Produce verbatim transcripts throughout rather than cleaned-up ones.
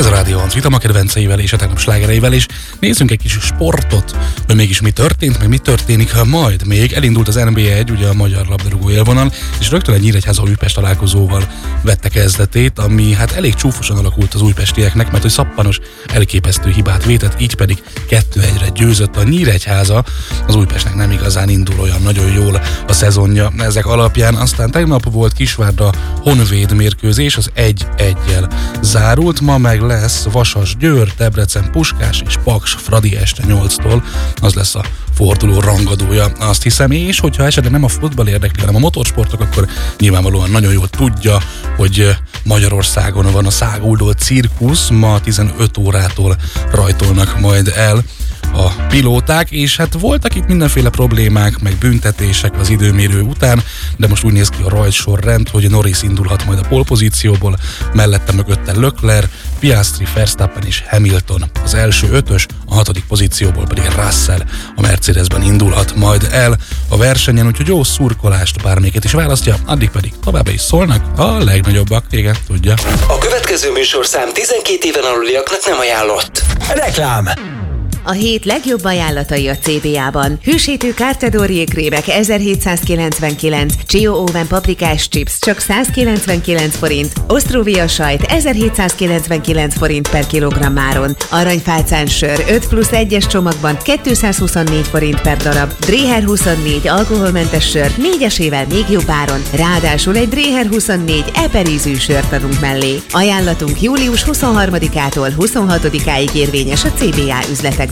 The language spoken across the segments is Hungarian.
Ez a Rádió Antrit, a kedvenceivel és a tegnap slágereivel, és nézzünk egy kis sportot, hogy mégis mi történt, meg mi történik, ha majd még elindult az en bé egy, ugye a magyar labdarúgó élvonal, és rögtön egy Nyíregyháza-Újpest találkozóval vette kezdetét, ami hát elég csúfosan alakult az újpestieknek, mert hogy szappanos, elképesztő hibát vétett, így pedig kettő egyre győzött a Nyíregyháza. Az Újpestnek nem igazán indul olyan nagyon jól a szezonja ezek alapján, aztán tegnap volt Kisvárda Honvéd mérkőzés, az egy egyel zárult, ma meg lesz Vasas-Győr, Debrecen, Puskás és Paks Fradi este nyolctól, az lesz a forduló rangadója, azt hiszem, és hogyha esetleg nem a futball érdekli, hanem a motorsportok, akkor nyilvánvalóan nagyon jól tudja, hogy Magyarországon van a Száguldó cirkusz, ma tizenöt órától rajtolnak majd el a pilóták, és hát voltak itt mindenféle problémák, meg büntetések az időmérő után, de most úgy néz ki a rajtsorrend, hogy Norris indulhat majd a polpozícióból, mellette mögötte Leclerc, Piastri, Verstappen és Hamilton az első ötös, a hatodik pozícióból pedig Russell a Mercedesben indulhat majd el a versenyen, úgyhogy jó szurkolást bármelyiket is választja, addig pedig továbbra is szólnak a legnagyobbak, igen, tudja. A következő műsorszám tizenkét éven aluliaknak nem ajánlott. Reklám! A hét legjobb ajánlatai a cé bé á-ban. Hűsítő Cartedor krémek ezerhétszázkilencvenkilenc, Chio Oven paprikás chips csak százkilencvenkilenc forint, Ostrovia sajt ezerhétszázkilencvenkilenc forint per kilogrammáron, aranyfálcán sör öt plusz egyes csomagban kétszázhuszonnégy forint per darab, Dréher huszonnégy alkoholmentes sör négyesével még jobb áron, ráadásul egy Dréher huszonnégy eperízű sört adunk mellé. Ajánlatunk július huszonharmadikától huszonhatodikáig érvényes a cé bé á üzletekben.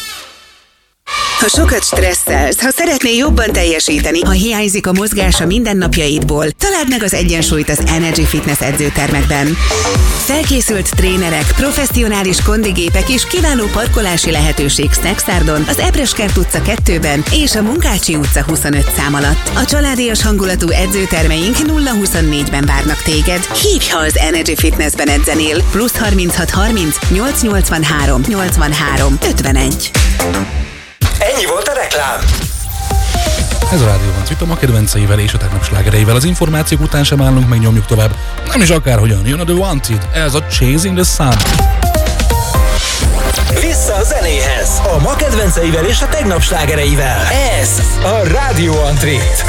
Ha sokat stresszelsz, ha szeretnél jobban teljesíteni, ha hiányzik a mozgás a mindennapjaidból, találd meg az egyensúlyt az Energy Fitness edzőtermekben. Felkészült trénerek, professzionális kondigépek és kiváló parkolási lehetőség Szexárdon, az Ebreskert utca kettőben és a Munkácsi utca huszonöt szám alatt. A családias hangulatú edzőtermeink nulla huszonnégyben várnak téged. Hívj, ha az Energy Fitnessben edzenél. Plusz harminchat harminc nyolcszáznyolcvanhárom nyolcvanhárom ötvenegy. Ennyi volt a reklám! Ez a Rádió Antrit, a kedvenceivel és a tegnap slágereivel. Az információk után sem állunk, meg nyomjuk tovább. Nem is akárhogyan, jön a The Wanted, ez a Chasing the Sun. Vissza a zenéhez! A ma kedvenceivel és a tegnap slágereivel. Ez a Rádió Antrit.